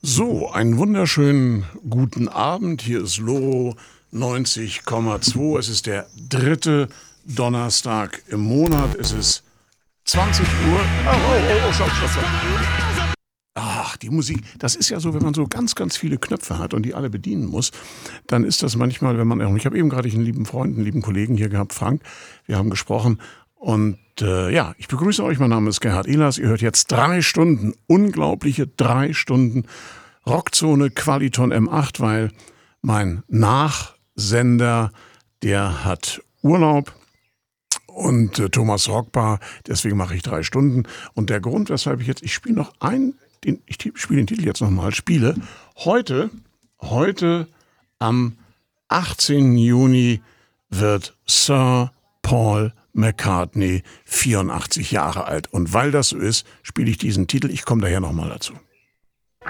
So, einen wunderschönen guten Abend. Hier ist Loro 90,2. Es ist der dritte Donnerstag im Monat. Es ist 20 Uhr. Stopp. Ach, die Musik, das ist ja so, wenn man so ganz, ganz viele Knöpfe hat und die alle bedienen muss, dann ist das manchmal, wenn man, ich habe eben gerade einen lieben Freund, einen lieben Kollegen hier gehabt, Frank, wir haben gesprochen und ich begrüße euch, mein Name ist Gerhard Ehlers, ihr hört jetzt 3 Stunden, unglaubliche 3 Stunden Rockzone Qualiton M8, weil mein Nachsender, der hat Urlaub und Thomas Rockbar, deswegen mache ich 3 Stunden und der Grund, weshalb ich spiele den Titel jetzt nochmal, heute am 18. Juni wird Sir Paul McCartney 84 Jahre alt. Und weil das so ist, spiele ich diesen Titel. Ich komme daher nochmal dazu.